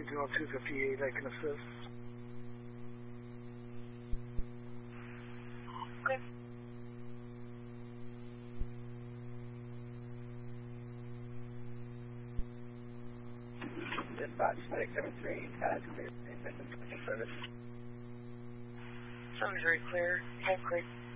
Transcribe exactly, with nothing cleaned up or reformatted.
seventeen oh two fifty-eight, I can assist. Okay. Dispatch medic seven three, uh, clear, service. Sounds very clear. Have great.